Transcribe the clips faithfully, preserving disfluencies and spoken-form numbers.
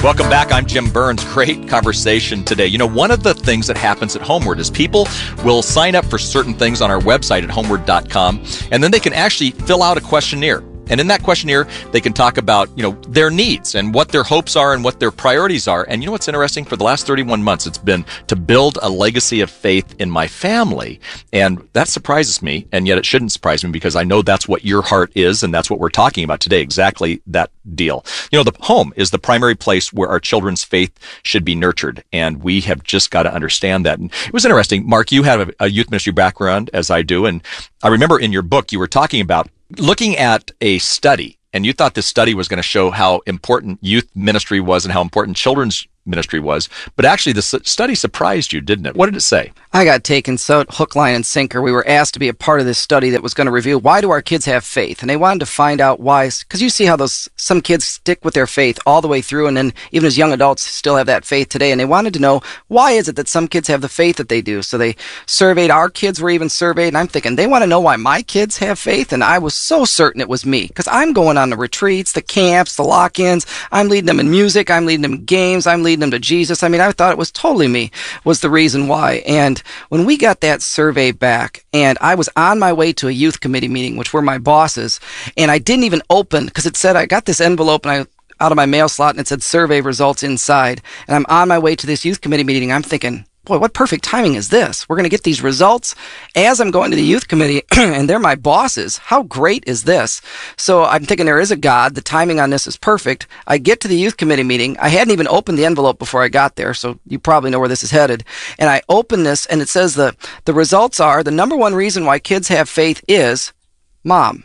Welcome back. I'm Jim Burns. Great conversation today. You know, one of the things that happens at Homeward is people will sign up for certain things on our website at homeward dot com, and then they can actually fill out a questionnaire. And in that questionnaire, they can talk about, you know, their needs and what their hopes are and what their priorities are. And you know what's interesting? For the last thirty-one months, it's been to build a legacy of faith in my family. And that surprises me. And yet it shouldn't surprise me, because I know that's what your heart is. And that's what we're talking about today. Exactly that deal. You know, the home is the primary place where our children's faith should be nurtured. And we have just got to understand that. And it was interesting. Mark, you have a, a youth ministry background, as I do. And I remember in your book, you were talking about looking at a study, and you thought this study was going to show how important youth ministry was and how important children's ministry was. But actually, the study surprised you, didn't it? What did it say? I got taken so hook, line, and sinker. We were asked to be a part of this study that was going to reveal why do our kids have faith, and they wanted to find out why. Because you see how those some kids stick with their faith all the way through, and then even as young adults still have that faith today. And they wanted to know, why is it that some kids have the faith that they do? So they surveyed. Our kids were even surveyed, and I'm thinking they want to know why my kids have faith. And I was so certain it was me, because I'm going on the retreats, the camps, the lock-ins. I'm leading them in music. I'm leading them in games. I'm leading them to Jesus. I mean, I thought it was totally me was the reason why. And when we got that survey back, and I was on my way to a youth committee meeting, which were my bosses, and I didn't even open, because it said, I got this envelope and I out of my mail slot, and it said survey results inside. And I'm on my way to this youth committee meeting. I'm thinking, boy, what perfect timing is this? We're going to get these results as I'm going to the youth committee, and they're my bosses. How great is this? So I'm thinking there is a God. The timing on this is perfect. I get to the youth committee meeting. I hadn't even opened the envelope before I got there, so you probably know where this is headed. And I open this, and it says the, the results are, the number one reason why kids have faith is mom.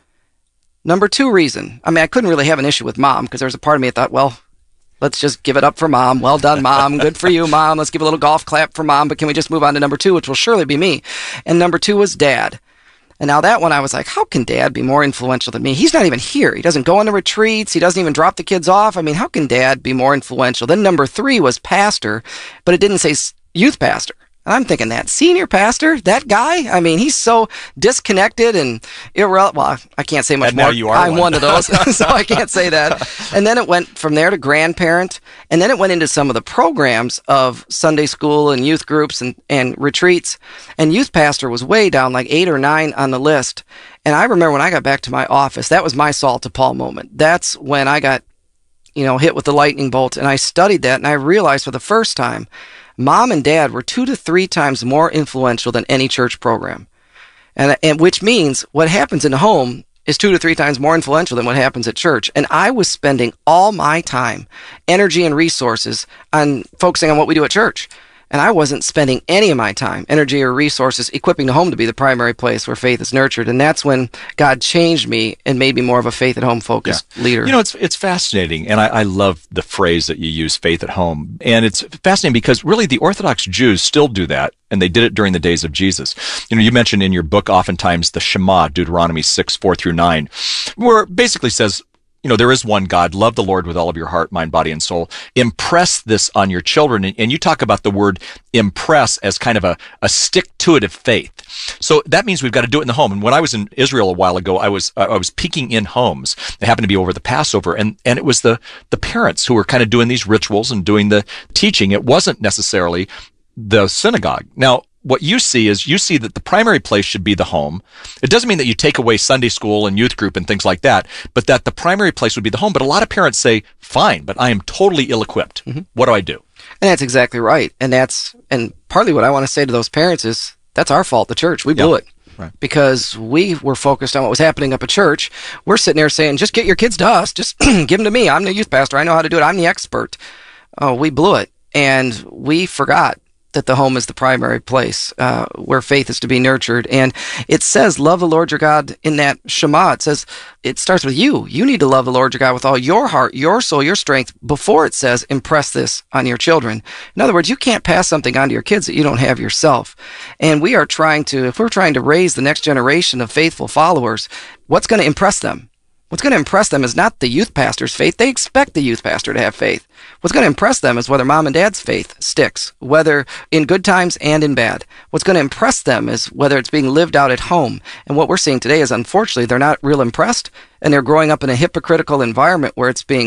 Number two reason, I mean, I couldn't really have an issue with mom, because there was a part of me that thought, well, let's just give it up for mom. Well done, mom. Good for you, mom. Let's give a little golf clap for mom. But can we just move on to number two, which will surely be me? And number two was dad. And now that one, I was like, how can dad be more influential than me? He's not even here. He doesn't go on the retreats. He doesn't even drop the kids off. I mean, how can dad be more influential? Then number three was pastor, but it didn't say youth pastor. And I'm thinking, that senior pastor, that guy, I mean, he's so disconnected and irrelevant. Well, I can't say much and more. Now you are I'm one. one of those, so I can't say that. And then it went from there to grandparent, and then it went into some of the programs of Sunday school and youth groups and, and retreats. And youth pastor was way down, like eight or nine on the list. And I remember when I got back to my office, that was my Saul to Paul moment. That's when I got, you know, hit with the lightning bolt. And I studied that, and I realized for the first time, mom and dad were two to three times more influential than any church program. And, and which means what happens in the home is two to three times more influential than what happens at church. And I was spending all my time, energy, and resources on focusing on what we do at church. And I wasn't spending any of my time, energy, or resources equipping the home to be the primary place where faith is nurtured. And that's when God changed me and made me more of a faith at home focused yeah. leader. You know, it's it's fascinating. And I, I love the phrase that you use, faith at home. And it's fascinating because really the Orthodox Jews still do that. And they did it during the days of Jesus. You know, you mentioned in your book oftentimes the Shema, Deuteronomy six, four through nine, where it basically says, you know, there is one God. Love the Lord with all of your heart, mind, body, and soul. Impress this on your children. And you talk about the word impress as kind of a, a stick-to-it-ive faith. So that means we've got to do it in the home. And when I was in Israel a while ago, I was I was peeking in homes. It happened to be over the Passover. And, and it was the, the parents who were kind of doing these rituals and doing the teaching. It wasn't necessarily the synagogue. Now, what you see is you see that the primary place should be the home. It doesn't mean that you take away Sunday school and youth group and things like that, but that the primary place would be the home. But a lot of parents say, fine, but I am totally ill-equipped. Mm-hmm. What do I do? And that's exactly right. And that's, and partly what I want to say to those parents is, that's our fault, the church. We blew yep. it. Right. Because we were focused on what was happening up at church. We're sitting there saying, just get your kids to us. Just give them to me. I'm the youth pastor. I know how to do it. I'm the expert. Oh, we blew it. And we forgot that the home is the primary place uh, where faith is to be nurtured. And it says, love the Lord your God in that Shema. It says, it starts with you. You need to love the Lord your God with all your heart, your soul, your strength, before it says, impress this on your children. In other words, you can't pass something on to your kids that you don't have yourself. And we are trying to, if we're trying to raise the next generation of faithful followers, what's going to impress them? What's going to impress them is not the youth pastor's faith. They expect the youth pastor to have faith. What's going to impress them is whether mom and dad's faith sticks, whether in good times and in bad. What's going to impress them is whether it's being lived out at home. And what we're seeing today is, unfortunately, they're not real impressed, and they're growing up in a hypocritical environment where it's being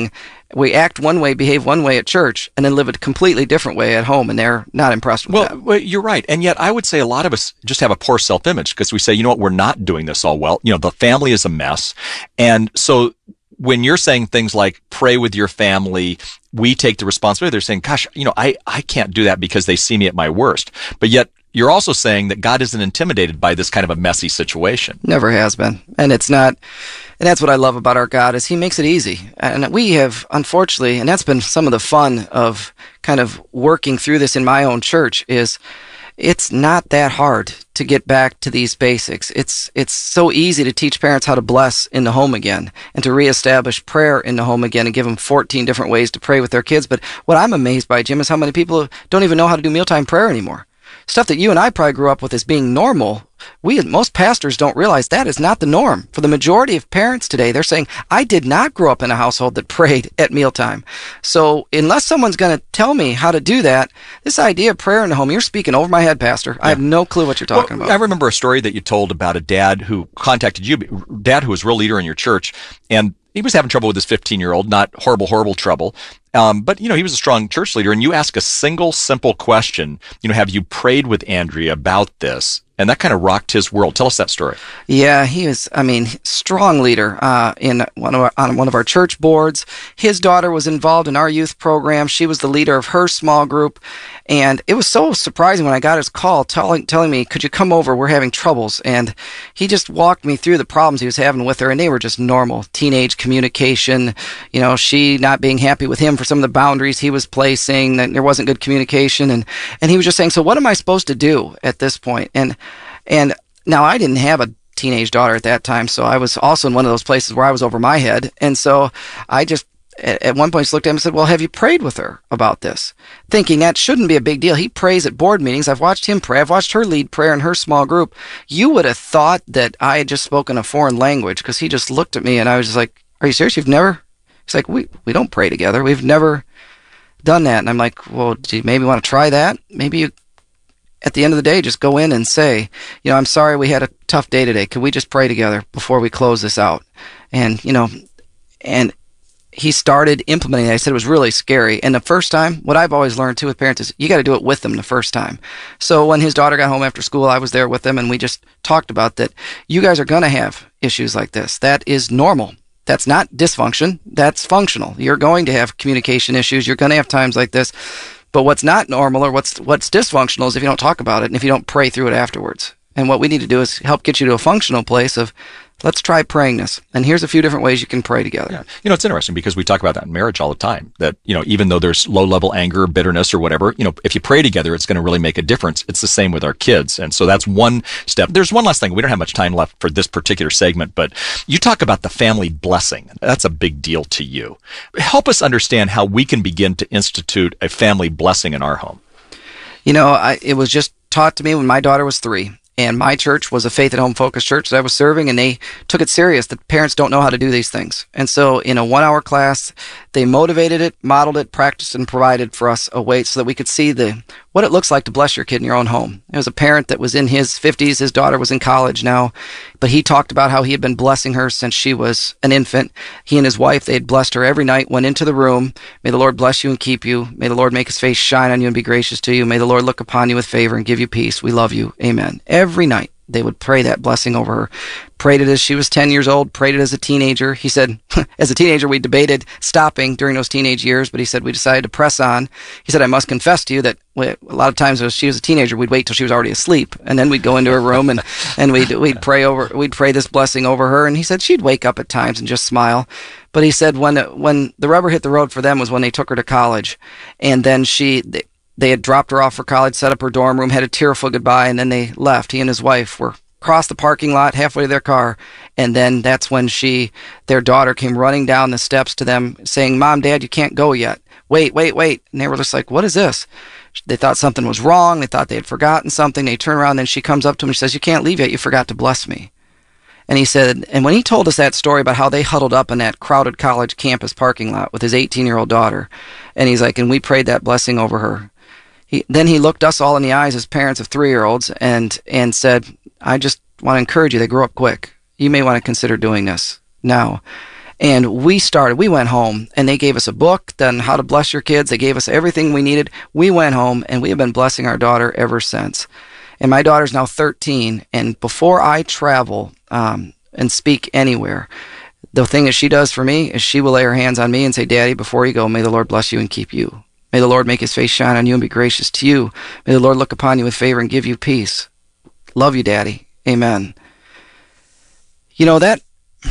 We act one way, behave one way at church, and then live a completely different way at home, and they're not impressed with well, that. Well, you're right. And yet I would say a lot of us just have a poor self-image because we say, you know what, we're not doing this all well. You know, the family is a mess. And so when you're saying things like pray with your family, we take the responsibility, they're saying, gosh, you know, I, I can't do that because they see me at my worst. But yet you're also saying that God isn't intimidated by this kind of a messy situation. Never has been. And it's not, and that's what I love about our God is he makes it easy. And we have, unfortunately, and that's been some of the fun of kind of working through this in my own church is it's not that hard to get back to these basics. It's it's so easy to teach parents how to bless in the home again and to reestablish prayer in the home again and give them fourteen different ways to pray with their kids. But what I'm amazed by, Jim, is how many people don't even know how to do mealtime prayer anymore. Stuff that you and I probably grew up with as being normal. We, most pastors don't realize that is not the norm. For the majority of parents today, they're saying, I did not grow up in a household that prayed at mealtime. So unless someone's going to tell me how to do that, this idea of prayer in the home, you're speaking over my head, Pastor. Yeah. I have no clue what you're talking well, about. I remember a story that you told about a dad who contacted you, dad who was a real leader in your church, and he was having trouble with his fifteen-year-old, not horrible, horrible trouble. Um, but, you know, he was a strong church leader, and you ask a single, simple question, you know, have you prayed with Andrea about this? And that kind of rocked his world. Tell us that story. Yeah, he was, I mean, strong leader uh, in one of our, on one of our church boards. His daughter was involved in our youth program. She was the leader of her small group. And it was so surprising when I got his call telling telling me, could you come over? We're having troubles. And he just walked me through the problems he was having with her. And they were just normal teenage communication. You know, she not being happy with him for some of the boundaries he was placing, that there wasn't good communication. And, and he was just saying, so what am I supposed to do at this point? And And now I didn't have a teenage daughter at that time, so I was also in one of those places where I was over my head. And so I just, at one point, just looked at him and said, well, have you prayed with her about this? Thinking that shouldn't be a big deal. He prays at board meetings. I've watched him pray. I've watched her lead prayer in her small group. You would have thought that I had just spoken a foreign language because he just looked at me and I was just like, are you serious? You've never? He's like, we, we don't pray together. We've never done that. And I'm like, well, do you maybe want to try that? Maybe you... At the end of the day, just go in and say, you know, I'm sorry we had a tough day today. Could we just pray together before we close this out? And, you know, and he started implementing that. I said it was really scary. And the first time, what I've always learned too with parents is you got to do it with them the first time. So when his daughter got home after school, I was there with them and we just talked about that. You guys are going to have issues like this. That is normal. That's not dysfunction. That's functional. You're going to have communication issues. You're going to have times like this. But what's not normal or what's what's dysfunctional is if you don't talk about it and if you don't pray through it afterwards. And what we need to do is help get you to a functional place of, let's try praying this. And here's a few different ways you can pray together. Yeah. You know, it's interesting because we talk about that in marriage all the time, that, you know, even though there's low-level anger, bitterness, or whatever, you know, if you pray together, it's going to really make a difference. It's the same with our kids. And so that's one step. There's one last thing. We don't have much time left for this particular segment, but you talk about the family blessing. That's a big deal to you. Help us understand how we can begin to institute a family blessing in our home. You know, I, it was just taught to me when my daughter was three. And my church was a faith at home focused church that I was serving, and they took it serious that parents don't know how to do these things. And so in a one hour class, they motivated it, modeled it, practiced, and provided for us a way so that we could see the what it looks like to bless your kid in your own home. It was a parent that was in his fifties. His daughter was in college now, but he talked about how he had been blessing her since she was an infant. He and his wife, they had blessed her every night, went into the room. May the Lord bless you and keep you. May the Lord make his face shine on you and be gracious to you. May the Lord look upon you with favor and give you peace. We love you. Amen. Every night they would pray that blessing over her. Prayed it as she was ten years old, prayed it as a teenager. He said, as a teenager, we debated stopping during those teenage years, but he said we decided to press on. He said, I must confess to you that a lot of times as she was a teenager, we'd wait till she was already asleep, and then we'd go into her room and, and we'd, we'd pray over, we'd pray this blessing over her. And he said she'd wake up at times and just smile. But he said when, when the rubber hit the road for them was when they took her to college. And then she, they, they had dropped her off for college, set up her dorm room, had a tearful goodbye, and then they left. He and his wife were across the parking lot halfway to their car, and then that's when she, their daughter came running down the steps to them saying, Mom, Dad, you can't go yet. Wait, wait, wait. And they were just like, what is this? They thought something was wrong. They thought they had forgotten something. They turn around, and then she comes up to him and she says, you can't leave yet. You forgot to bless me. And he said, and when he told us that story about how they huddled up in that crowded college campus parking lot with his eighteen-year-old daughter, and he's like, and we prayed that blessing over her. He, then he looked us all in the eyes as parents of three-year-olds and, and said, I just want to encourage you, they grow up quick. You may want to consider doing this now. And we started, we went home, and they gave us a book on how to bless your kids. They gave us everything we needed. We went home, and we have been blessing our daughter ever since. And my daughter's now thirteen, and before I travel um, and speak anywhere, the thing that she does for me is she will lay her hands on me and say, Daddy, before you go, may the Lord bless you and keep you. May the Lord make his face shine on you and be gracious to you. May the Lord look upon you with favor and give you peace. Love you, Daddy. Amen. You know, that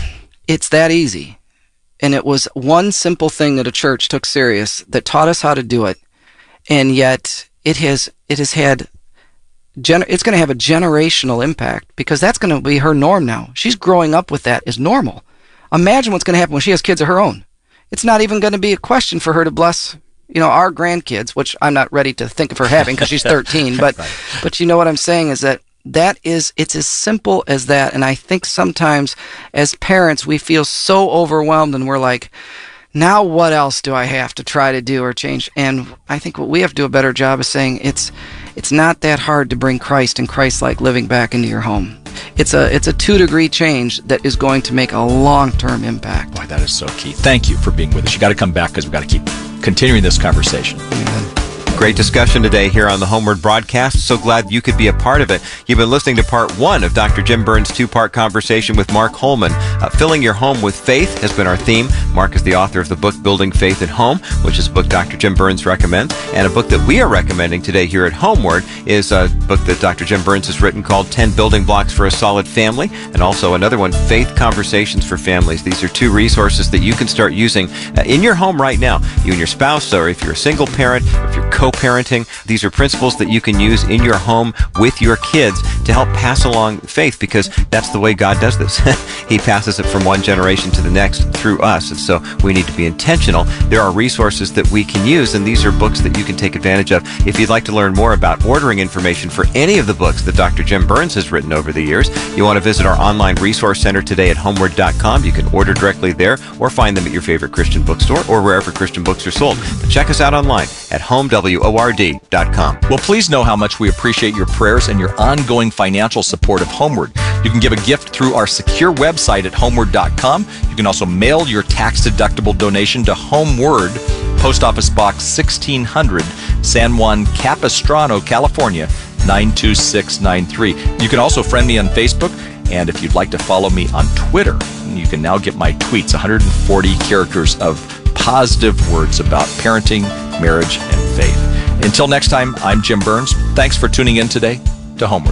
it's that easy. And it was one simple thing that a church took serious that taught us how to do it. And yet it has it has had gener- it's going to have a generational impact, because that's going to be her norm now. She's growing up with that as normal. Imagine what's going to happen when she has kids of her own. It's not even going to be a question for her to bless, you know, our grandkids, which I'm not ready to think of her having because she's thirteen. But right. But you know what I'm saying is that that is, it's as simple as that. And I think sometimes as parents, we feel so overwhelmed and we're like, now what else do I have to try to do or change? And I think what we have to do a better job is saying it's it's not that hard to bring Christ and Christ-like living back into your home. It's a it's a two-degree change that is going to make a long-term impact. Boy, that is so key. Thank you for being with us. You got to come back because we've got to keep continuing this conversation. Amen. Great discussion today here on the Homeward broadcast. So glad you could be a part of it. You've been listening to part one of Doctor Jim Burns' two-part conversation with Mark Holman. Uh, Filling Your Home with Faith has been our theme. Mark is the author of the book Building Faith at Home, which is a book Doctor Jim Burns recommends. And a book that we are recommending today here at Homeward is a book that Doctor Jim Burns has written called ten Building Blocks for a Solid Family, and also another one, Faith Conversations for Families. These are two resources that you can start using uh, in your home right now. You and your spouse, or if you're a single parent, or if you're co-parenting, these are principles that you can use in your home with your kids to help pass along faith, because that's the way God does this. He passes it from one generation to the next through us, and so we need to be intentional. There are resources that we can use, and these are books that you can take advantage of. If you'd like to learn more about ordering information for any of the books that Doctor Jim Burns has written over the years, you want to visit our online resource center today at homeward dot com. You can order directly there or find them at your favorite Christian bookstore or wherever Christian books are sold. But check us out online at home word dot com. Well, please know how much we appreciate your prayers and your ongoing financial support of Homeward. You can give a gift through our secure website at homeward dot com. You can also mail your tax-deductible donation to Homeward, Post Office Box sixteen hundred, San Juan Capistrano, California, nine two six nine three. You can also friend me on Facebook, and if you'd like to follow me on Twitter, you can now get my tweets, one hundred forty characters of positive words about parenting, marriage, and faith. Until next time, I'm Jim Burns. Thanks for tuning in today to Homeward.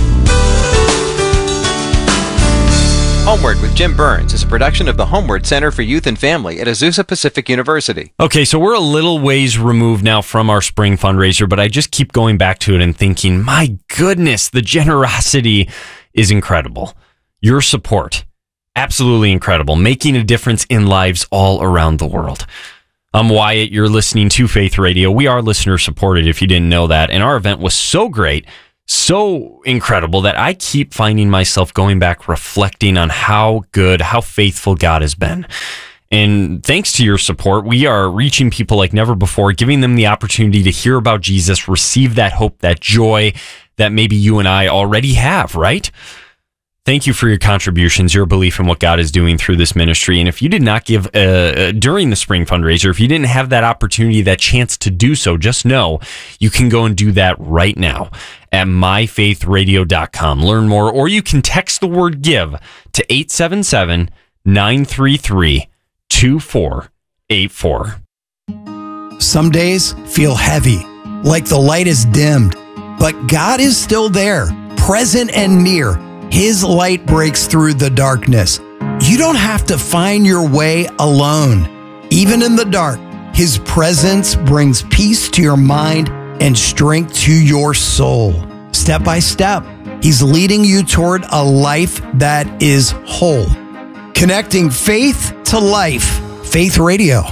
Homeward with Jim Burns is a production of the Homeward Center for Youth and Family at Azusa Pacific University. Okay, so we're a little ways removed now from our spring fundraiser, but I just keep going back to it and thinking, my goodness, the generosity is incredible. Your support, absolutely incredible, making a difference in lives all around the world. I'm Wyatt. You're listening to Faith Radio. We are listener supported, if you didn't know that. And our event was so great, so incredible, that I keep finding myself going back, reflecting on how good, how faithful God has been. And thanks to your support, we are reaching people like never before, giving them the opportunity to hear about Jesus, receive that hope, that joy that maybe you and I already have, right? Thank you for your contributions, your belief in what God is doing through this ministry. And if you did not give uh, during the spring fundraiser, if you didn't have that opportunity, that chance to do so, just know you can go and do that right now at my faith radio dot com. Learn more, or you can text the word GIVE to eight seven seven, nine three three, two four eight four. Some days feel heavy, like the light is dimmed, but God is still there, present and near. His light breaks through the darkness. You don't have to find your way alone. Even in the dark, His presence brings peace to your mind and strength to your soul. Step by step, He's leading you toward a life that is whole. Connecting faith to life. Faith Radio.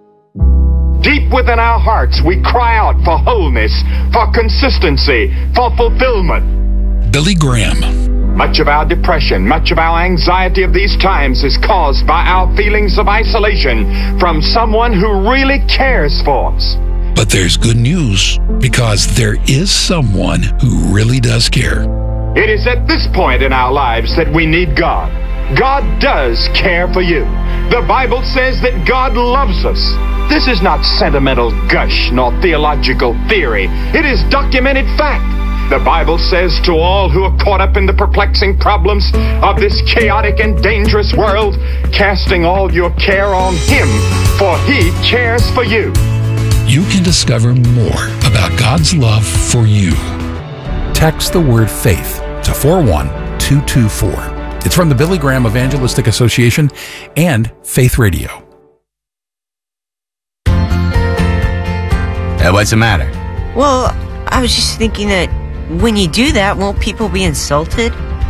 Deep within our hearts, we cry out for wholeness, for consistency, for fulfillment. Billy Graham. Much of our depression, much of our anxiety of these times is caused by our feelings of isolation from someone who really cares for us. But there's good news, because there is someone who really does care. It is at this point in our lives that we need God. God does care for you. The Bible says that God loves us. This is not sentimental gush nor theological theory. It is documented fact. The Bible says to all who are caught up in the perplexing problems of this chaotic and dangerous world, casting all your care on Him, for He cares for you. You can discover more about God's love for you. Text the word faith to four one two two four. It's from the Billy Graham Evangelistic Association and Faith Radio. Hey, what's the matter? Well, I was just thinking that when you do that, won't people be insulted?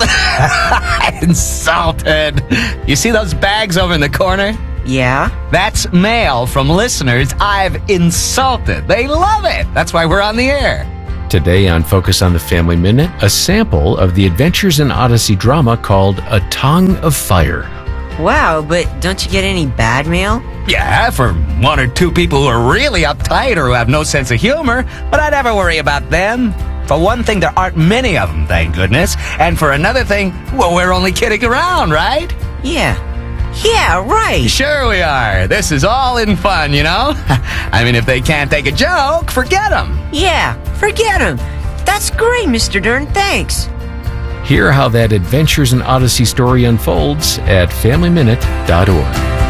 Insulted? You see those bags over in the corner? Yeah. That's mail from listeners I've insulted. They love it. That's why we're on the air. Today on Focus on the Family Minute, a sample of the Adventures in Odyssey drama called A Tongue of Fire. Wow, but don't you get any bad mail? Yeah, for one or two people who are really uptight or who have no sense of humor, but I never worry about them. For one thing, there aren't many of them, thank goodness. And for another thing, well, we're only kidding around, right? Yeah. Yeah, right. Sure we are. This is all in fun, you know? I mean, if they can't take a joke, forget them. Yeah, forget them. That's great, Mister Dern. Thanks. Hear how that Adventures in Odyssey story unfolds at family minute dot org.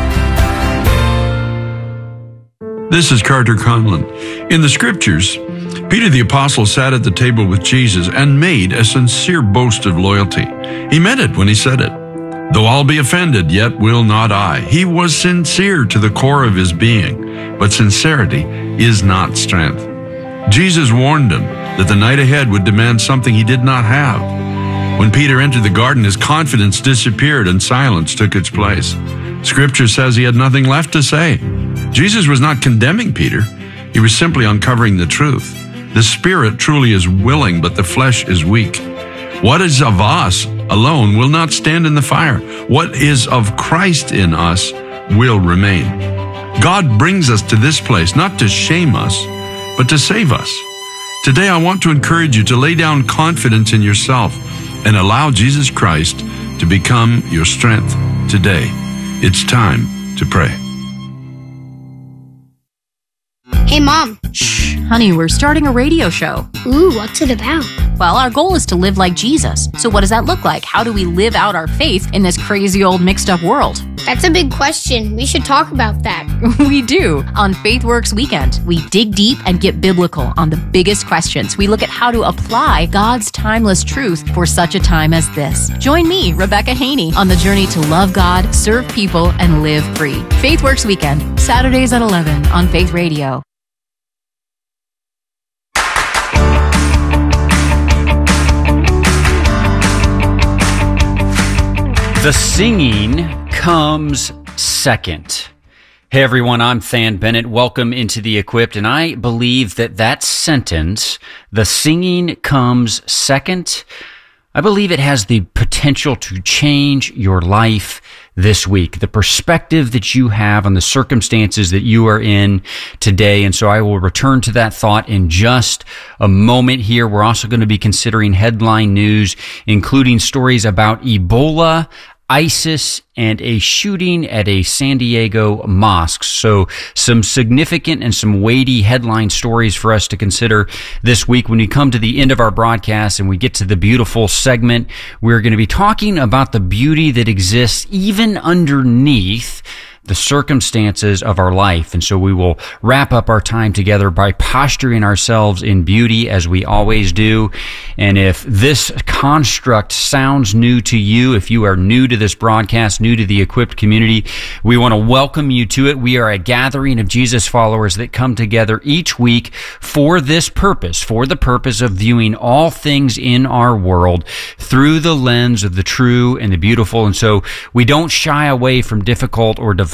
This is Carter Conlon. In the Scriptures, Peter the Apostle sat at the table with Jesus and made a sincere boast of loyalty. He meant it when he said it. Though I'll be offended, yet will not I. He was sincere to the core of his being, but sincerity is not strength. Jesus warned him that the night ahead would demand something he did not have. When Peter entered the garden, his confidence disappeared and silence took its place. Scripture says he had nothing left to say. Jesus was not condemning Peter. He was simply uncovering the truth. The spirit truly is willing, but the flesh is weak. What is of us alone will not stand in the fire. What is of Christ in us will remain. God brings us to this place not to shame us, but to save us. Today I want to encourage you to lay down confidence in yourself and allow Jesus Christ to become your strength today. It's time to pray. Hey, Mom. Shh, honey, we're starting a radio show. Ooh, what's it about? Well, our goal is to live like Jesus. So what does that look like? How do we live out our faith in this crazy old mixed up world? That's a big question. We should talk about that. We do. On FaithWorks Weekend, we dig deep and get biblical on the biggest questions. We look at how to apply God's timeless truth for such a time as this. Join me, Rebecca Haney, on the journey to love God, serve people, and live free. FaithWorks Weekend, Saturdays at eleven on Faith Radio. The singing comes second. Hey everyone, I'm Than Bennett. Welcome into The Equipped, and I believe that that sentence, the singing comes second, I believe it has the potential to change your life this week, the perspective that you have on the circumstances that you are in today. And so I will return to that thought in just a moment here. We're also going to be considering headline news, including stories about Ebola, ISIS, and a shooting at a San Diego mosque. So some significant and some weighty headline stories for us to consider this week. When we come to the end of our broadcast and we get to the beautiful segment, we're going to be talking about the beauty that exists even underneath the circumstances of our life. And so we will wrap up our time together by posturing ourselves in beauty as we always do. And if this construct sounds new to you, if you are new to this broadcast, new to the Equipped community, we want to welcome you to it. We are a gathering of Jesus followers that come together each week for this purpose, for the purpose of viewing all things in our world through the lens of the true and the beautiful. And so we don't shy away from difficult or divisive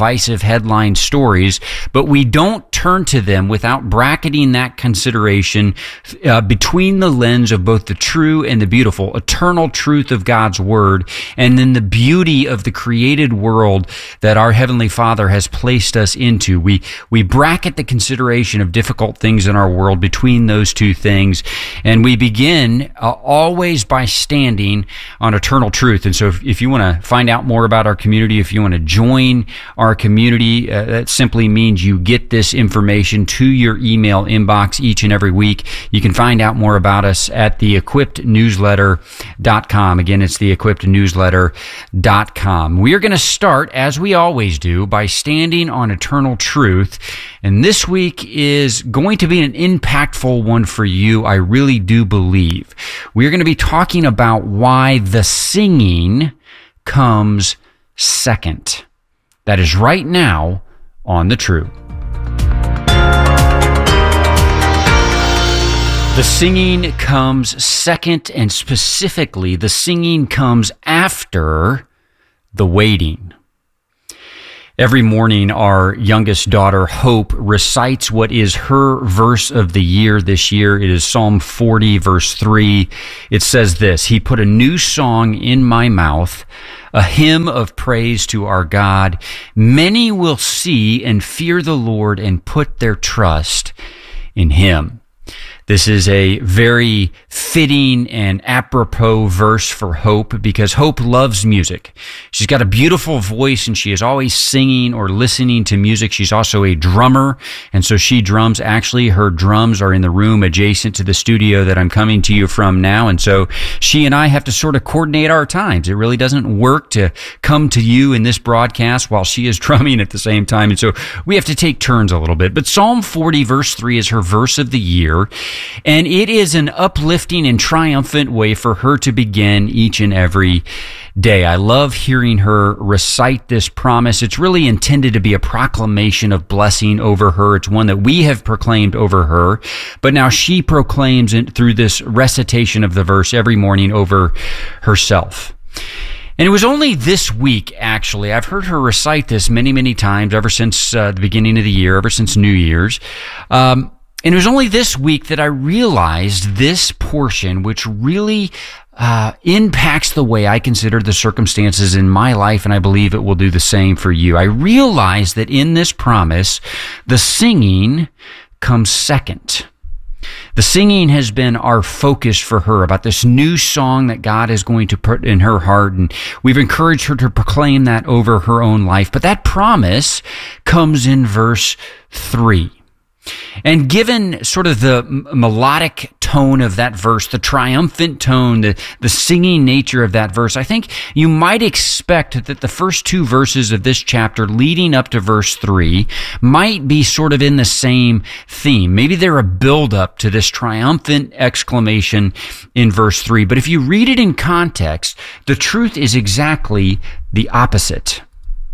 divisive headline stories, but we don't turn to them without bracketing that consideration uh, between the lens of both the true and the beautiful, eternal truth of God's Word, and then the beauty of the created world that our Heavenly Father has placed us into. We, we bracket the consideration of difficult things in our world between those two things, and we begin uh, always by standing on eternal truth. And so if, if you want to find out more about our community, if you want to join our community, uh, that simply means you get this information to your email inbox each and every week. You can find out more about us at the equipped newsletter dot com. Again, it's the equipped newsletter dot com. We are going to start, as we always do, by standing on eternal truth. And this week is going to be an impactful one for you, I really do believe. We're going to be talking about why the singing comes second. That is right now on The True. The singing comes second, and specifically, the singing comes after the waiting. Every morning, our youngest daughter, Hope, recites what is her verse of the year this year. It is Psalm forty, verse three. It says this: "He put a new song in my mouth, a hymn of praise to our God. Many will see and fear the Lord and put their trust in Him." This is a very fitting and apropos verse for Hope, because Hope loves music. She's got a beautiful voice, and she is always singing or listening to music. She's also a drummer, and so she drums. Actually, her drums are in the room adjacent to the studio that I'm coming to you from now, and so she and I have to sort of coordinate our times. It really doesn't work to come to you in this broadcast while she is drumming at the same time, and so we have to take turns a little bit. But Psalm forty, verse three is her verse of the year, and it is an uplifting and triumphant way for her to begin each and every day. I love hearing her recite this promise. It's really intended to be a proclamation of blessing over her. It's one that we have proclaimed over her, but now she proclaims it through this recitation of the verse every morning over herself. And it was only this week, actually. I've heard her recite this many, many times ever since uh, the beginning of the year, ever since New Year's. Um, And it was only this week that I realized this portion, which really uh, impacts the way I consider the circumstances in my life, and I believe it will do the same for you. I realized that in this promise, the singing comes second. The singing has been our focus for her about this new song that God is going to put in her heart, and we've encouraged her to proclaim that over her own life. But that promise comes in verse three. And given sort of the melodic tone of that verse, the triumphant tone, the, the singing nature of that verse, I think you might expect that the first two verses of this chapter leading up to verse three might be sort of in the same theme. Maybe they're a build-up to this triumphant exclamation in verse three. But if you read it in context, the truth is exactly the opposite.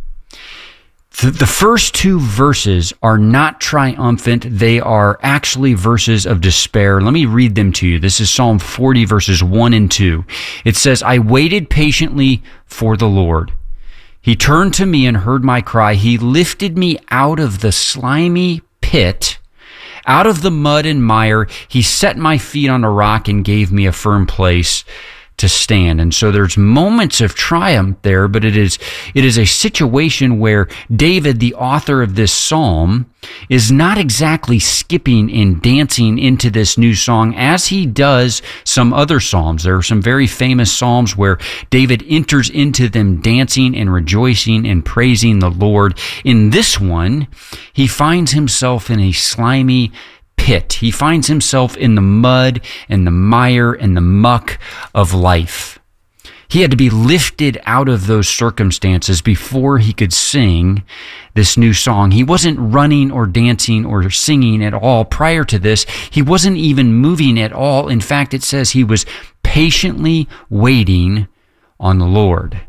The first two verses are not triumphant. They are actually verses of despair. Let me read them to you. This is Psalm forty, verses one and two. It says, "I waited patiently for the Lord. He turned to me and heard my cry. He lifted me out of the slimy pit, out of the mud and mire. He set my feet on a rock and gave me a firm place to stand." And so there's moments of triumph there, but it is it is a situation where David, the author of this psalm, is not exactly skipping and dancing into this new song as he does some other psalms. There are some very famous psalms where David enters into them dancing and rejoicing and praising the Lord. In this one, he finds himself in a slimy pit. He finds himself in the mud and the mire and the muck of life. He had to be lifted out of those circumstances before he could sing this new song. He wasn't running or dancing or singing at all prior to this. He wasn't even moving at all. In fact, it says he was patiently waiting on the Lord.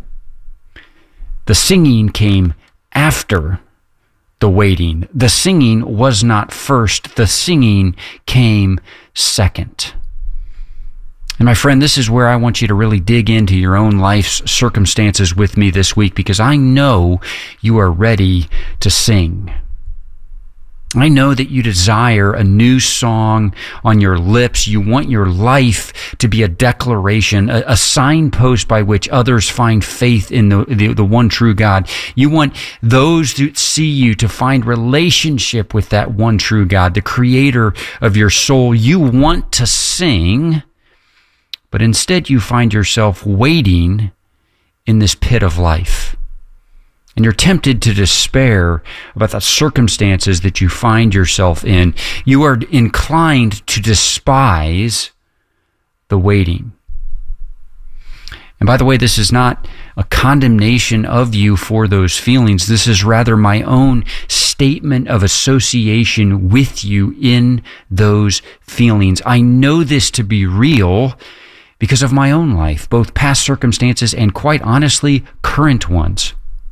The singing came after the waiting. The singing was not first. The singing came second. And my friend, this is where I want you to really dig into your own life's circumstances with me this week, because I know you are ready to sing. I know that you desire a new song on your lips. You want your life to be a declaration, a, a signpost by which others find faith in the, the, the one true God. You want those who see you to find relationship with that one true God, the creator of your soul. You want to sing, but instead you find yourself waiting in this pit of life. And you're tempted to despair about the circumstances that you find yourself in. You are inclined to despise the waiting. And by the way, this is not a condemnation of you for those feelings. This is rather my own statement of association with you in those feelings. I know this to be real because of my own life, both past circumstances and, quite honestly, current ones.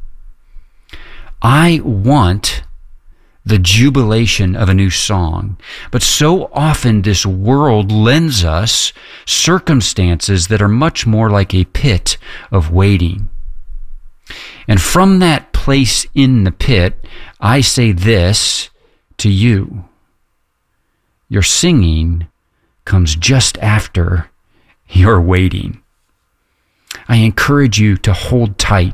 I want the jubilation of a new song, but so often this world lends us circumstances that are much more like a pit of waiting. And from that place in the pit, I say this to you: your singing comes just after your waiting. I encourage you to hold tight